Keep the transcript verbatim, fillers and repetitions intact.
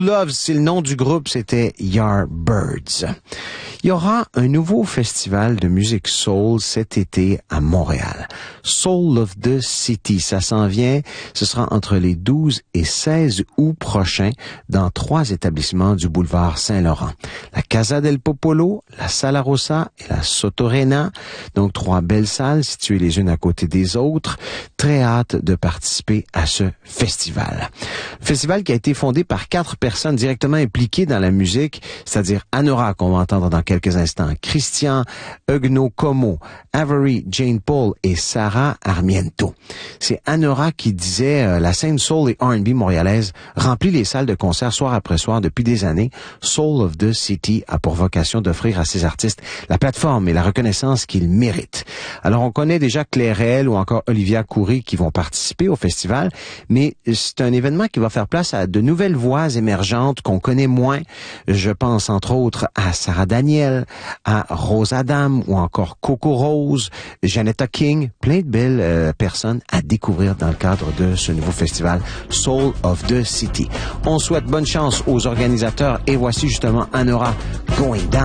Loves, c'est le nom du groupe, c'était Yardbirds. Il y aura un nouveau festival de musique soul cet été à Montréal. Soul of the City, ça s'en vient. Ce sera entre les douze et seize août prochains dans trois établissements du boulevard Saint-Laurent. La Casa del Popolo, la Sala Rossa et la Sotorena. Donc trois belles salles situées les unes à côté des autres. Très hâte de participer à ce festival. Festival qui a été fondé par quatre personnes directement impliquées dans la musique, c'est-à-dire Anora, qu'on va entendre dans quelques instants, Christian Eugno Como, Avery Jane Paul et Sarah Armiento. C'est Anora qui disait euh, la scène soul et R and B montréalaise remplit les salles de concert soir après soir depuis des années. Soul of the City a pour vocation d'offrir à ces artistes la plateforme et la reconnaissance qu'ils méritent. Alors on connaît déjà Clairel ou encore Olivia Coury qui vont participer au festival, mais c'est un événement qui va faire place à de nouvelles voix émergentes qu'on connaît moins. Je pense entre autres à Sarah Daniel, à Rose Adam ou encore Coco Rose, Janetta King, plein de belles euh, personnes à découvrir dans le cadre de ce nouveau festival Soul of the City. On souhaite bonne chance aux organisateurs et voici justement Anora Going Down.